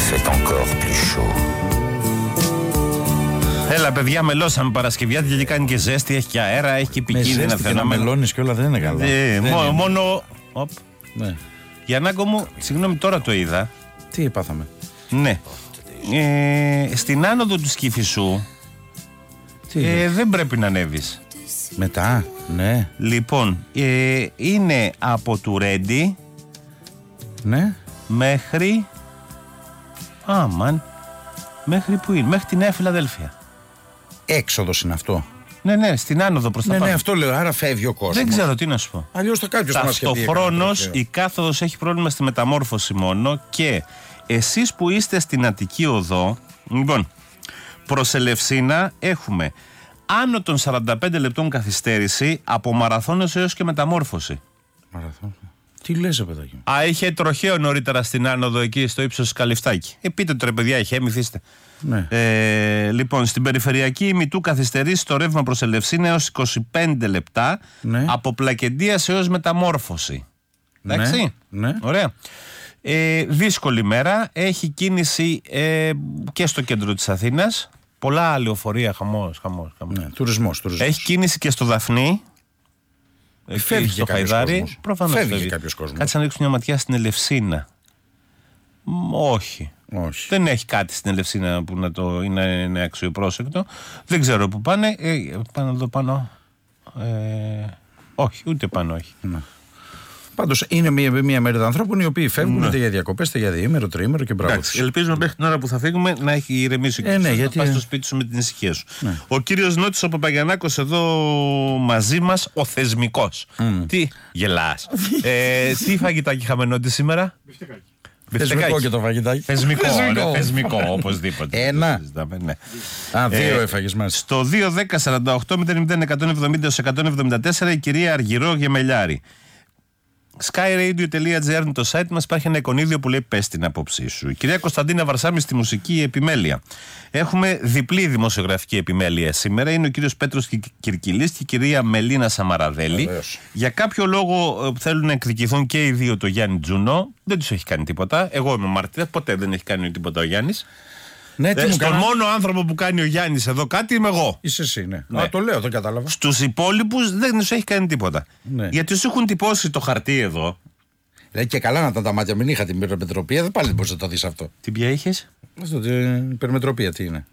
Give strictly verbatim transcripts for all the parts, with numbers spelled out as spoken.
fait encore plus chaud. Έλα, παιδιά, μελώσαμε Παρασκευιάτικα και κάνει και ζέστη, έχει και αέρα, έχει και επικίνδυνα φαινόμενα. Με μελώνεις και όλα δεν είναι καλά. Ε, δεν μό, είναι. Μόνο. Οπ. Ναι. Γιαννάκο μου, συγγνώμη, τώρα το είδα. Τι πάθαμε. Ναι. Ε, στην άνοδο του Σκύφισσου ε, δεν πρέπει να ανέβεις. Μετά, ναι. Λοιπόν, ε, είναι από του Ρέντι, Ναι. μέχρι. Άμαν. Μέχρι που είναι, μέχρι τη Νέα Φιλαδέλφια. Έξοδος είναι αυτό. Ναι, ναι, στην άνοδο προς τα Ναι, πάνω. ναι, αυτό λέω. Άρα φεύγει ο κόσμος. Δεν ξέρω τι να σου πω. Αλλιώς θα κάποιος θα μας είχε πει. Ταυτοχρόνως έκανε η κάθοδος έχει πρόβλημα στη μεταμόρφωση μόνο και εσείς που είστε στην Αττική Οδό, λοιπόν, προς Ελευσίνα έχουμε άνω των σαράντα πέντε λεπτών καθυστέρηση από μαραθώνος έως και μεταμόρφωση. Μαραθώνα. Τι λες, ρε παιδάκι μου. Α, είχε τροχαίο νωρίτερα στην άνοδο εκεί στο ύψος Καλυφτάκη. Ε, πείτε το ρε παιδιά, είχε, μυθίστε. Ναι. Ε, λοιπόν, στην περιφερειακή ημιτού καθυστερήσει το ρεύμα προς Ελευσίνα έως είκοσι πέντε λεπτά, Ναι. από Πλακεντίας έως μεταμόρφωση. Εντάξει. Ναι, ναι. Ωραία. Ε, δύσκολη μέρα. Έχει κίνηση ε, και στο κέντρο της Αθήνας. Πολλά λεωφορεία, χαμός, χαμός, χαμός. Ναι, τουρισμός, τουρισμός. Έχει κίνηση και στο Δαφνί. Εκεί Φεύγει στο και κάποιος Χαϊδάρι. κόσμος. Προφανώς Φεύγει φεύγει. και κάποιος κόσμος. Κάτσε να ρίξουμε μια ματιά στην Ελευσίνα. Μ, όχι. Όχι. Δεν έχει κάτι στην Ελευσίνα που να το είναι, είναι αξιοπρόσεκτο. Δεν ξέρω που πάνε. Ε, πάνε εδώ πάνω. Ε, όχι, ούτε πάνω, όχι. Ναι. Πάντως είναι μια, μια μερίδα ανθρώπων οι οποίοι φεύγουν Ναι. είτε για διακοπές, είτε για διήμερο, τριήμερο και μπράβο. Εντάξει, ελπίζουμε μέχρι την ώρα που θα φύγουμε να έχει ηρεμήσει Ε, και ναι, να γιατί- πας στο σπίτι σου με την ησυχία σου. Ναι. Ο κύριος Νότης ο Παπαγιαννάκος εδώ μαζί μας, ο θεσμικός. Τι γελάς. ε, τι φαγητάκι είχαμε, Νότη, σήμερα? Θεσμικό και το φαγητάκι. Θεσμικό, Θεσμικό. ναι, θεσμικό, οπωσδήποτε. Ένα. Το συζητάμε, ναι. Α, δύο Ε, έφαγες μάλιστα. Στο δύο δέκα σαράντα οκτώ μηδέν μηδέν εκατόν εβδομήντα εκατόν εβδομήντα τέσσερα η κυρία Αργυρό Γεμελιάρη. skyradio.gr είναι το site μας. Υπάρχει ένα εικονίδιο που λέει πες την άποψή σου. Η κυρία Κωνσταντίνα Βαρσάμι στη μουσική επιμέλεια. Έχουμε διπλή δημοσιογραφική επιμέλεια σήμερα. Είναι ο κύριος Πέτρος Κυρκυλής και η κυρία Μελίνα Σαμαραδέλη. Βεβαίως. Για κάποιο λόγο ε, θέλουν να εκδικηθούν και οι δύο το Γιάννη Τζούνο. Δεν τους έχει κάνει τίποτα. Εγώ είμαι μάρτυρα. Ποτέ δεν έχει κάνει τίποτα ο Γιάννης. Ναι, τι Ε, μου στον κάνα. μόνο άνθρωπο που κάνει ο Γιάννης εδώ κάτι είμαι εγώ. Είσαι εσύ, ναι. Ναι. Α, το λέω, δεν κατάλαβα. Στους υπόλοιπους δεν τους έχει κάνει τίποτα. Ναι. Γιατί σου έχουν τυπώσει το χαρτί εδώ. Δηλαδή και καλά να ήταν τα μάτια, μην είχα την υπερμετροπία, δεν πάλι δεν μπορείς να το δεις αυτό. Τι πια είχες? Αυτό, την υπερμετροπία τι είναι.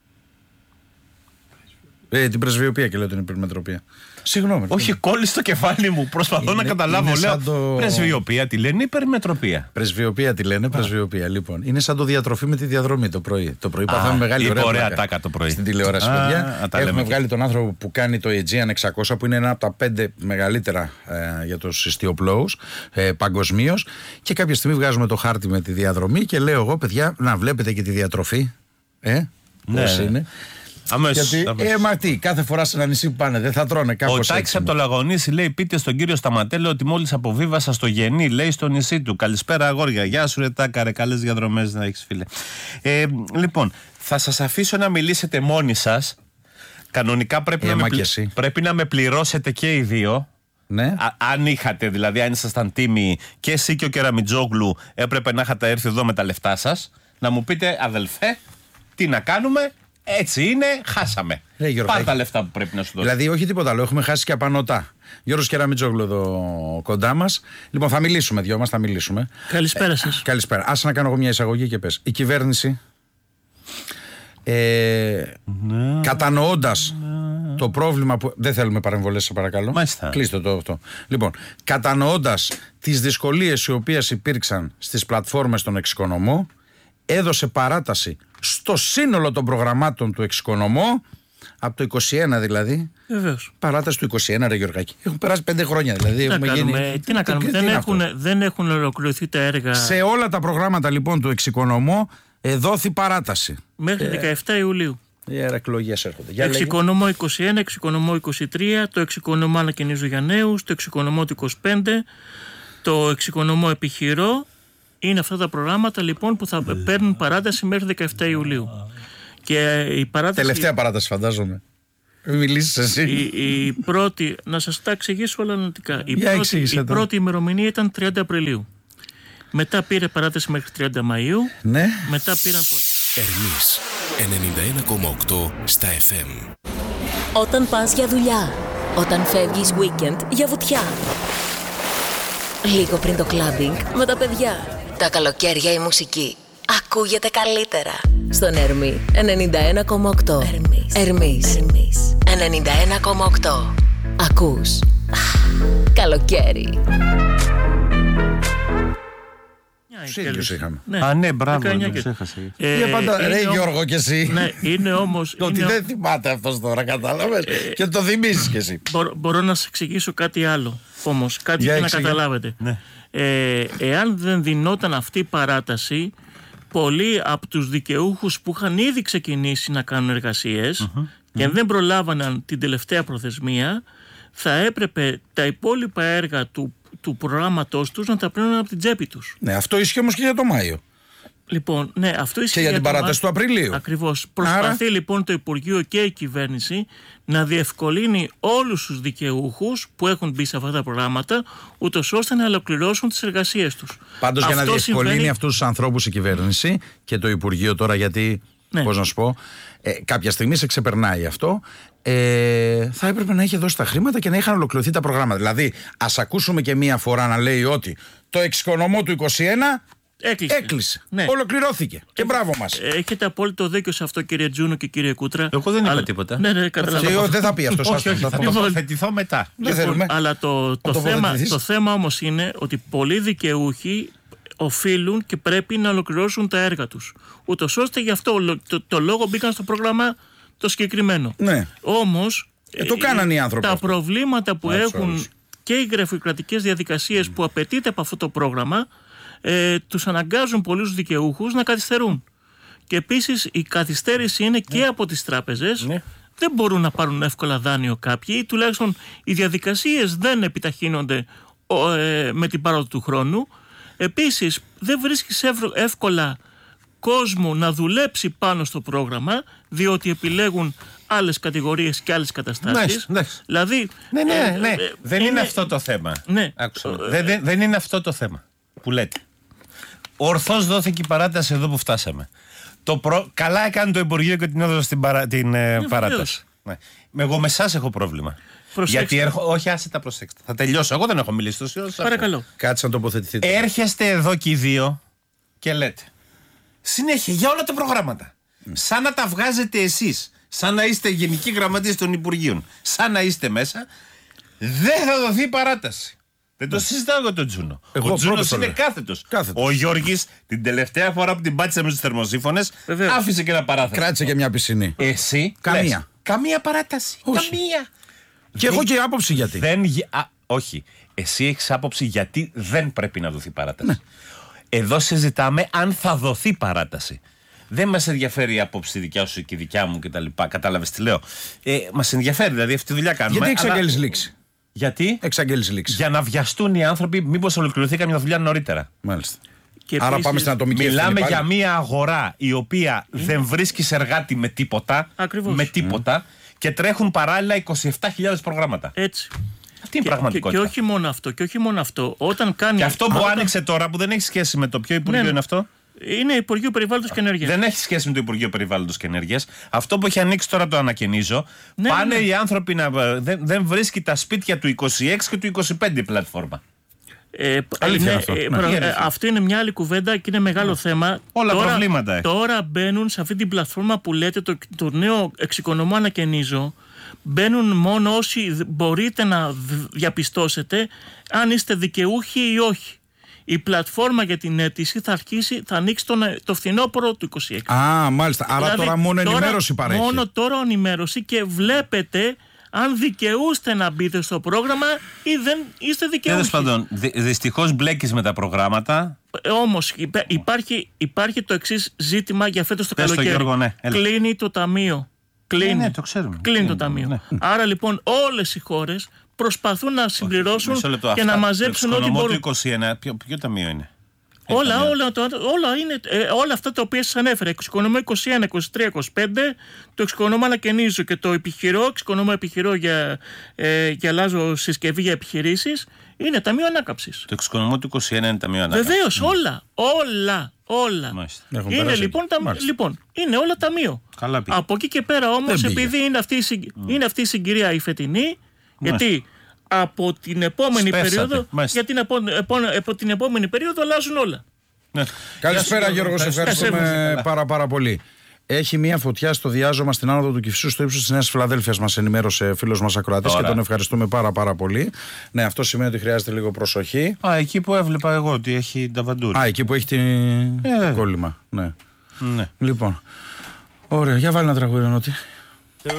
Ε, την πρεσβειοποία και λέω την υπερμετροπία. Συγγνώμη. Όχι, κόλλησε το κεφάλι μου. Προσπαθώ Είναι- να καταλάβω. είναι Λέω σαν το- πρεσβειοποία, τι λένε, υπερμετροπία. Πρεσβειοποία τη λένε, πρεσβειοποία. Λοιπόν, είναι σαν το διατροφή με τη διαδρομή το πρωί. Το πρωί παθάμε μεγάλη είπε ωραία, ωραία πλάκα. τάκα το πρωί. Στην τηλεόραση, Α, παιδιά. α, τα λέμε Έχουμε και. βγάλει τον άνθρωπο που κάνει το Aegean εξακόσια, που είναι ένα από τα πέντε μεγαλύτερα ε, για τους ιστιοπλώους ε, παγκοσμίως. Και κάποια στιγμή βγάζουμε το χάρτη με τη διαδρομή και λέω εγώ, παιδιά, να βλέπετε και τη διατροφή. Ε, Ναι, πώς ναι. είναι. Αμέσως, Γιατί, αμέσως. ε, μα τι, κάθε φορά σε ένα νησί που πάνε, δεν θα τρώνε Ο κάπως Τάκης έτσι. από το Λαγονίσι λέει: πείτε στον κύριο Σταματέλο ότι μόλις αποβίβασα στο Γενή, λέει, στο νησί του. Καλησπέρα, αγόρια. Γεια σου, ρε Τάκα, ρε. Καλές διαδρομές να έχεις, φίλε. Ε, λοιπόν, θα σας αφήσω να μιλήσετε μόνοι σας. Κανονικά πρέπει, Ε, να, με μα πλη- και εσύ. πρέπει να με πληρώσετε και οι δύο. Ναι. Α, αν είχατε, δηλαδή, αν ήσασταν τίμοι και εσύ και ο Κεραμιτζόγλου, έπρεπε να είχατε έρθει εδώ με τα λεφτά σας, να μου πείτε, αδελφέ, τι να κάνουμε, έτσι είναι, χάσαμε. Ε, Γιώργο, Πάρ' τα έχει- λεφτά που πρέπει να σου δώσω. Δηλαδή, όχι τίποτα άλλο. Έχουμε χάσει και απανωτά. Γιώργος Κεραμιτζόγλου εδώ κοντά μας. Λοιπόν, θα μιλήσουμε δυο μας, θα μιλήσουμε. Καλησπέρα σας. Καλησπέρα. Άσε να κάνω εγώ μια εισαγωγή και πες. Η κυβέρνηση, ε, Ναι. κατανοώντας το πρόβλημα που. Δεν θέλουμε παρεμβολές, σε παρακαλώ. Μάλιστα. Κλείστε το αυτό. Λοιπόν, κατανοώντας τις δυσκολίες οι οποίες υπήρξαν στις πλατφόρμες των εξοικονομώ, έδωσε παράταση στο σύνολο των προγραμμάτων του εξοικονομώ, από το είκοσι ένα δηλαδή. Βεβαίως. Παράταση του είκοσι ένα, ρε Γιωργάκη. Έχουν περάσει πέντε χρόνια δηλαδή. Τι να έχουμε κάνουμε, γίνει- τι να κάνουμε. τι δεν, είναι έχουν, αυτό? δεν έχουν ολοκληρωθεί τα έργα Σε όλα τα προγράμματα λοιπόν του εξοικονομώ δόθη παράταση. μέχρι δεκαεφτά Ιουλίου. Οι εκλογές έρχονται. Για λέγε. Εξοικονομώ είκοσι ένα, εξοικονομώ είκοσι τρία, το εξοικονομώ ανακαινίζω για νέους, το εξοικονομώ το είκοσι πέντε, το εξοικονομώ επιχειρώ. Είναι αυτά τα προγράμματα λοιπόν που θα παίρνουν παράταση μέχρι δεκαεφτά Ιουλίου. Και η παράταση. Τελευταία παράταση, φαντάζομαι. Μην μιλήσεις εσύ. Η, η πρώτη, να σας τα εξηγήσω όλα αναλυτικά. Η, Για πρώτη, εξήγησε η το. πρώτη ημερομηνία ήταν τριάντα Απριλίου. Μετά πήρε παράταση μέχρι τριάντα Μαΐου. Ναι. Μετά πήραν πολύ. Ερμής ενενήντα ένα κόμμα οκτώ στα εφ εμ. Όταν πας για δουλειά. Όταν φεύγεις weekend για βουτιά. Λίγο πριν το κλάμπινγκ με τα παιδιά. Τα καλοκαίρια η μουσική ακούγεται καλύτερα. Στον Ερμή ενενήντα ένα κόμμα οκτώ. Ερμής. Ερμής. Ερμής. ενενήντα ένα κόμμα οκτώ. Ακούς. Καλοκαίρι. Τους ίδιους είχαμε. Ναι. Α, ναι, μπράβο, δεκαεννιά το και- ξέχασα. Ε, Για πάντα, είναι ρε ο- Γιώργο και εσύ. Ναι, είναι όμως. Ότι είναι- δεν θυμάται αυτός τώρα, κατάλαβες. Και το θυμίζεις κι εσύ. Μπορώ, μπορώ να σας εξηγήσω κάτι άλλο όμως, κάτι Για για να εξηγεί. καταλάβετε. Ναι. Ε, εάν δεν δινόταν αυτή η παράταση, πολλοί από τους δικαιούχους που είχαν ήδη ξεκινήσει να κάνουν εργασίες και δεν προλάβαναν την τελευταία προθεσμία, θα έπρεπε τα υπόλοιπα έργα του, του προγράμματός τους να τα πλένουν από την τσέπη τους. Ναι, αυτό ισχύει όμως και για το Μάιο. Λοιπόν, ναι, αυτό ισχύει Και για την το παράταση του Μάρτιο. Απριλίου. Ακριβώς. Προσπαθεί λοιπόν το Υπουργείο και η κυβέρνηση να διευκολύνει όλους τους δικαιούχους που έχουν μπει σε αυτά τα προγράμματα, ούτως ώστε να ολοκληρώσουν τις εργασίες τους. Πάντως για να Αυτό διευκολύνει συμβαίνει- αυτούς τους ανθρώπους η κυβέρνηση και το Υπουργείο τώρα, γιατί, Ναι. πώς να σου πω, ε, κάποια στιγμή σε ξεπερνάει αυτό, ε, θα έπρεπε να είχε δώσει τα χρήματα και να είχαν ολοκληρωθεί τα προγράμματα. Δηλαδή, ας ακούσουμε και μία φορά να λέει ότι το εξοικονομώ του είκοσι ένα Έκλεισε. έκλεισε. Ναι. Ολοκληρώθηκε. Και μπράβο μας. Έχετε απόλυτο δίκιο σε αυτό, κύριε Τζούνο και κύριε Κούτρα. Εγώ δεν είπα Αλλά- τίποτα. Ναι, ναι, Και καταλαβαίνω. ο- δεν θα πει αυτό. Όχι, όχι, θα το τοποθετηθώ μετά. Δεν Λοιπόν, θέλουμε. αλλά το, το, το θέμα, τοποθετηθείς. το θέμα όμως είναι ότι πολλοί δικαιούχοι οφείλουν και πρέπει να ολοκληρώσουν τα έργα τους. Ούτως ώστε γι' αυτό το, το, το λόγο μπήκαν στο πρόγραμμα το συγκεκριμένο. Ναι. Όμως Ε, το κάνανε οι άνθρωποι τα αυτό. προβλήματα που Μάλιστα, έχουν όλους. και οι γραφειοκρατικές διαδικασίες που απαιτείται από αυτό το πρόγραμμα ε, τους αναγκάζουν πολλούς δικαιούχους να καθυστερούν. Και επίσης η καθυστέρηση είναι και από τις τράπεζες. Ναι. Δεν μπορούν να πάρουν εύκολα δάνειο κάποιοι, τουλάχιστον οι διαδικασίες δεν επιταχύνονται ο, ε, με την πάροδο του χρόνου. Επίσης δεν βρίσκεις εύρ- εύκολα κόσμο να δουλέψει πάνω στο πρόγραμμα, διότι επιλέγουν άλλες κατηγορίες και άλλες καταστάσεις. Εντάξει, εντάξει. Δηλαδή, Ναι, ναι, ε, ναι. ε, δεν είναι αυτό το θέμα. Ναι. Άκουσα με. δεν, δεν, δεν είναι αυτό το θέμα που λέτε. Ορθώς δόθηκε η παράταση εδώ που φτάσαμε. Το προ... Καλά έκανε το Υπουργείο και την έδωσε την, παρα... την ε, παράταση. Ναι. Εγώ με εσάς έχω πρόβλημα. Προσέξτε. Γιατί έρχο... Όχι, άσε τα προσέξτε. Θα τελειώσω. Εγώ δεν έχω μιλήσει τόση ώρα. Παρακαλώ. Κάτσε να τοποθετηθείτε. Έρχεστε εδώ και οι δύο και λέτε συνέχεια για όλα τα προγράμματα. Σαν να τα βγάζετε εσείς. Σαν να είστε γενικοί γραμματείς των Υπουργείων. Σαν να είστε μέσα. Δεν θα δοθεί παράταση. Δεν το συζητάω για τον Τζούνο. Εγώ Ο Τζούνος πρώτος το είναι λέω. κάθετος. Κάθετος. Ο Γιώργης την τελευταία φορά που την πάτησε με τους θερμοσύφωνες Βεβαίως. άφησε και ένα παράθυρο. Κράτησε και μια πισινή. Εσύ Καμία. λες, καμία παράταση. Όχι. Καμία. Και εγώ και άποψη γιατί. Δεν, γε- α, όχι. Εσύ έχεις άποψη γιατί δεν πρέπει να δοθεί παράταση. Ναι. Εδώ συζητάμε αν θα δοθεί παράταση. Δεν μας ενδιαφέρει η άποψη δικιά σου και η δικιά μου κτλ. Κατάλαβες τι λέω. Ε, μας ενδιαφέρει, δηλαδή αυτή τη δουλειά κάνουμε. Γιατί αλλά- εξαγγέλεις λήξη. Γιατί? Εξαγγέλεις λήξη. Για να βιαστούν οι άνθρωποι, μήπως ολοκληρωθεί καμιά δουλειά νωρίτερα. Μάλιστα. Και Άρα επίσης- πάμε στην ατομική ευθύνη Μιλάμε πάλι. για μια αγορά η οποία δεν βρίσκει εργάτη με τίποτα. Ακριβώς. Με τίποτα και τρέχουν παράλληλα είκοσι επτά χιλιάδες προγράμματα. Έτσι. Αυτή είναι η Και, πραγματικότητα. και όχι μόνο αυτό. Και όχι μόνο αυτό. Όταν κάνει. Και αυτό που όταν- άνοιξε τώρα που δεν έχει σχέση με το ποιο Υπουργείο Ναι, ναι. είναι αυτό. Είναι Υπουργείο Περιβάλλοντος και Ενέργειας. Δεν έχει σχέση με το Υπουργείο Περιβάλλοντος και Ενέργειας. Αυτό που έχει ανοίξει τώρα το ανακαινίζω. Ναι, πάνε ναι, ναι. οι άνθρωποι να. Δεν, δεν βρίσκει τα σπίτια του είκοσι έξι και του είκοσι πέντε η πλατφόρμα. Ε, Αλήθεια ναι, αυτό. ε, Ναι. προ- Τι ε, αλήθεια. αυτή είναι μια άλλη κουβέντα και είναι μεγάλο θέμα. Όλα προβλήματα έχει. Τώρα μπαίνουν σε αυτή την πλατφόρμα που λέτε το, το νέο εξοικονομώ ανακαινίζω. Μπαίνουν μόνο όσοι δ- μπορείτε να δ- διαπιστώσετε αν είστε δικαιούχοι ή όχι. Η πλατφόρμα για την αίτηση θα, αρχίσει, θα ανοίξει τον, το φθινόπωρο του είκοσι έξι. Α, μάλιστα. Άρα Δηλαδή, τώρα μόνο τώρα- ενημέρωση παρέχει. Μόνο τώρα ενημέρωση και βλέπετε αν δικαιούστε να μπείτε στο πρόγραμμα ή δεν είστε δικαιούχοι. Τέλος πάντων, δυστυχώς μπλέκεις με τα προγράμματα. Ε, Όμως υπά- υπάρχει, υπάρχει το εξής ζήτημα για φέτος το Πες το, καλοκαίρι. Γιώργο, ναι, έλα. Κλείνει το ταμείο. Κλείνει. Ναι, ναι, το ξέρουμε. Κλείνει Κλείνει, το ταμείο. ναι. Άρα λοιπόν όλες οι χώρες προσπαθούν να συμπληρώσουν Μισό λεπτό, και αυτά. να μαζέψουν Το ό,τι εξοικονομώ μπορούν. του είκοσι ένα, ποιο, ποιο ταμείο είναι? Όλα, όλα, το, όλα, είναι, ε, όλα αυτά τα οποία σας ανέφερα, εξοικονομώ είκοσι ένα, είκοσι τρία, είκοσι πέντε, το εξοικονομώ ανακαινίζω και το επιχειρώ, εξοικονομώ επιχειρώ για, ε, για αλλάζω συσκευή για επιχειρήσεις, είναι ταμείο ανάκαμψης. Το εξοικονομώ του είκοσι ένα είναι ταμείο ανάκαμψης. Βεβαίως, mm. όλα, όλα, όλα. Είναι λοιπόν, τα, λοιπόν, είναι όλα ταμείο. Καλά πήγε. Από εκεί και πέρα όμως, επειδή είναι αυτή, mm. είναι αυτή η συγκυρία η φετινή, γιατί από την επόμενη Σπέσατε. περίοδο, για την, επό, επό, από την επόμενη περίοδο αλλάζουν όλα. Ναι. Καλησπέρα Γιώργο, σε ευχαριστούμε πάρα πάρα πολύ. Έχει μια φωτιά στο διάζωμα στην άνοδο του Κηφισού στο ύψος της Νέας Φιλαδέλφειας, μας ενημέρωσε φίλος μας ακροατής και τον ευχαριστούμε πάρα πάρα πολύ. Ναι, αυτό σημαίνει ότι χρειάζεται λίγο προσοχή. Α, εκεί που έβλεπα εγώ ότι έχει τα βαντούρια. Α, εκεί που έχει την ε, κόλλημα. Ναι. ναι. Λοιπόν, ωραία, για βάλει ένα τραγούδι Νότι.